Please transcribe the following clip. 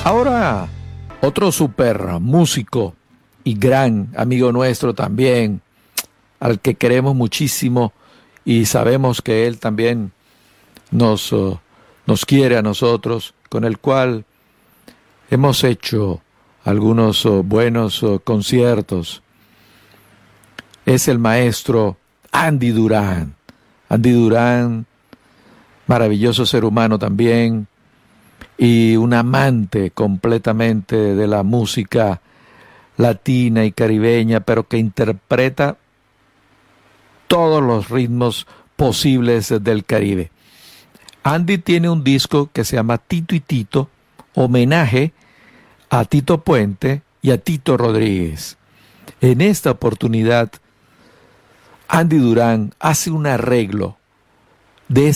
Ahora, otro super músico y gran amigo nuestro también, al que queremos muchísimo y sabemos que él también nos quiere a nosotros, con el cual hemos hecho algunos buenos conciertos. Es el maestro Andy Durán. Andy Durán, maravilloso ser humano también, y un amante completamente de la música latina y caribeña, pero que interpreta todos los ritmos posibles del Caribe. Andy tiene un disco que se llama Tito y Tito, homenaje a Tito Puente y a Tito Rodríguez. En esta oportunidad, Andy Durán hace un arreglo de